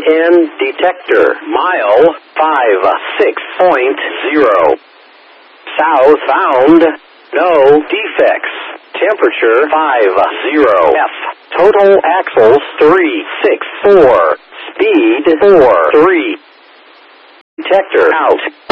EN detector. Mile 56.0. Southbound. No defects. Temperature 50 F. Total axles 364. Speed 43. Detector out.